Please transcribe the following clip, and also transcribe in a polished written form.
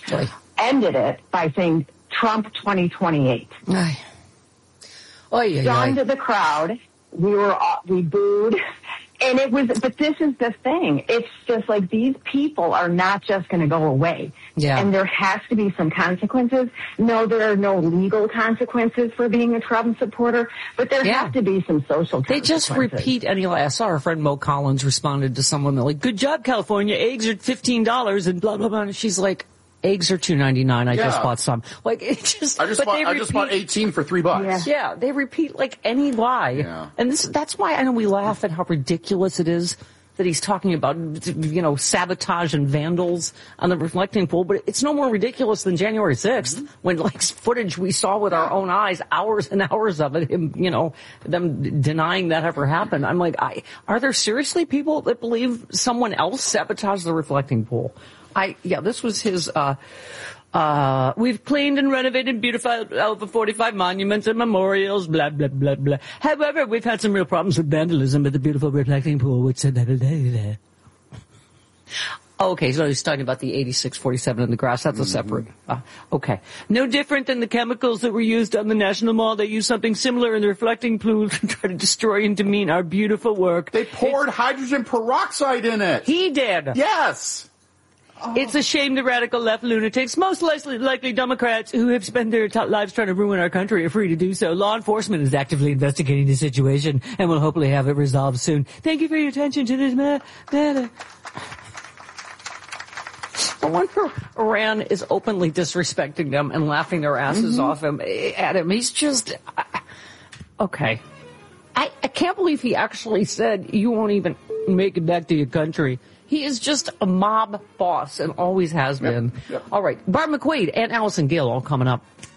ended it by saying Trump 2028. Gone to the crowd. We booed. And but this is the thing. It's just like these people are not just going to go away. Yeah. And there has to be some consequences. No, there are no legal consequences for being a Trump supporter, but there have to be some social consequences. They just repeat anyway. I saw our friend Mo Collins responded to someone like, good job, California. Eggs are $15 and blah, blah, blah. And she's like, eggs are $2.99. I just bought some. Like, it just. I just bought 18 for $3. Yeah, they repeat like any lie. Yeah. And that's why I know we laugh at how ridiculous it is that he's talking about, sabotage and vandals on the reflecting pool. But it's no more ridiculous than January 6th, when like footage we saw with our own eyes, hours and hours of it, them denying that ever happened. I'm like, are there seriously people that believe someone else sabotaged the reflecting pool? This was his, we've cleaned and renovated and beautified over 45 monuments and memorials, blah, blah, blah, blah. However, we've had some real problems with vandalism at the beautiful reflecting pool, which said, okay, so he's talking about the 8647 in the grass. That's a separate, okay. No different than the chemicals that were used on the National Mall. They used something similar in the reflecting pool to try to destroy and demean our beautiful work. They poured hydrogen peroxide in it. He did. Yes. It's a shame the radical left lunatics, most likely Democrats who have spent their lives trying to ruin our country, are free to do so. Law enforcement is actively investigating the situation and will hopefully have it resolved soon. Thank you for your attention to this matter. I wonder Iran is openly disrespecting them and laughing their asses off at him. He's just... okay. I can't believe he actually said, you won't even make it back to your country. He is just a mob boss and always has been. Yep. All right. Barb McQuaid and Allison Gill all coming up.